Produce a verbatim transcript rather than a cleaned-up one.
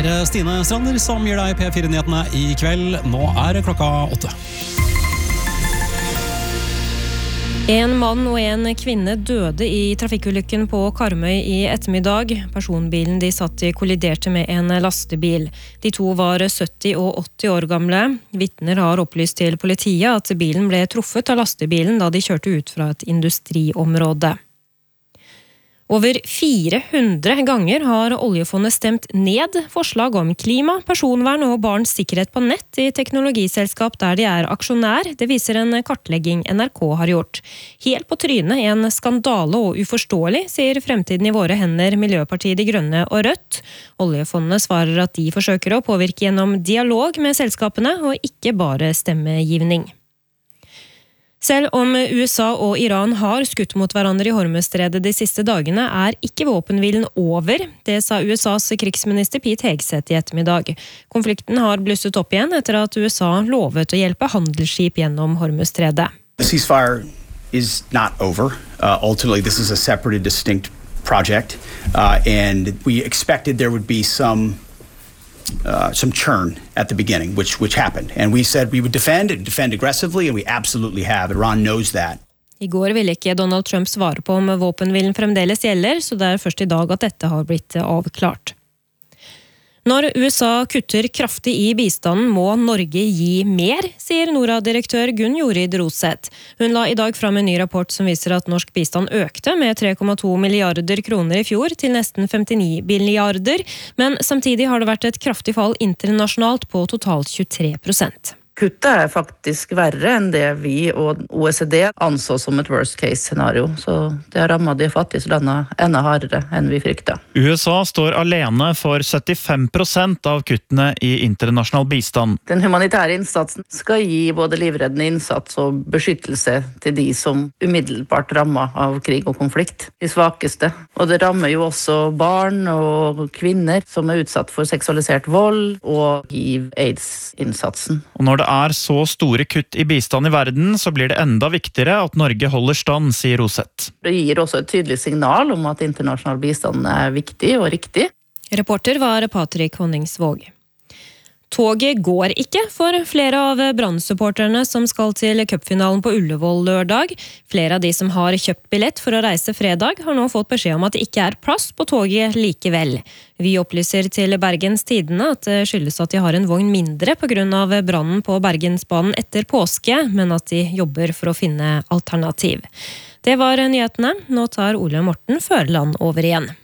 er Stine Strander som gir deg P fire-nyhetene i kveld. Nå er klokka åtte. En mann og en kvinne døde i trafikkulykken på Karmøy i ettermiddag. Personbilen de satt i kolliderte med en lastebil. De to var sytti og åtti år gamle. Vitner har opplyst til politiet at bilen ble truffet av lastebilen da de kjørte ut fra et industriområde. Over fire hundre ganger har oljefondet stemt ned forslag om klima, personvern og barns sikkerhet på nett i teknologiselskap der de er aksjonær. Det viser en kartlegging N R K har gjort. Helt på trynet, en skandale og uforståelig, sier Fremtiden i våre hender, Miljøpartiet De Grønne og Rødt. Oljefondet svarer at de forsøker å påvirke gjennom dialog med selskapene og ikke bare stemmegivning. Selv om U S A og Iran har skutt mot hverandre i Hormuzstredet de siste dagene, er ikke våpenhvilen over. Det sa U S A's krigsminister Pete Hegseth i ettermiddag. Konflikten har blusset opp igjen etter at U S A lovet å hjelpe handelsskip gjennom Hormuzstredet. The ceasefire is not over. Uh, ultimately, this is a separate and distinct project, uh, and we expected there would be some Uh, some churn at the beginning, which which happened. And we said we would defend and defend aggressively, and we absolutely have. Iran knows that. I går ville ikke Donald Trump svare på om våpenhvilen fremdeles gjelder, så det er først i dag at dette har blitt avklart. Når U S A kutter kraftig i bistanden, må Norge gi mer, sier Norad-direktør Gunn Jorid Roseth. Hun la i dag fram en ny rapport som viser at norsk bistand økte med tre komma to milliarder kroner i fjor til nesten femtini milliarder, men samtidig har det vært et kraftig fall internasjonalt på totalt tjuetre prosent. Kuttet er faktisk verre enn det vi og O E C D anså som et worst case scenario, så det har rammet de fattigste landene enda hardere enn vi frykta. U S A står alene for syttifem prosent av kuttene i internasjonal bistand. Den humanitære innsatsen skal gi både livreddende innsats og beskyttelse til de som umiddelbart rammer av krig og konflikt, de svakeste. Og det rammer jo også barn og kvinner som er utsatt for seksualisert vold og hiv-aids-innsatsen. Og når det er så store kutt i bistand i verden, så blir det enda viktigere at Norge holder stand, sier Roseth. Det gir også et tydelig signal om at internasjonal bistand er viktig og riktig. Reporter var Patrick Honningsvåg. Toget går ikke for flere av Brann-supporterne som skal til cupfinalen på Ullevål lørdag. Flere av de som har kjøpt billett for å reise fredag har nå fått beskjed om at det ikke er plass på toget likevel. Vi opplyser til Bergens Tidende at det skyldes at de har en vogn mindre på grunn av brannen på Bergensbanen etter påske, men at de jobber for å finne alternativ. Det var nyhetene. Nå tar Ole Morten Førland over igjen.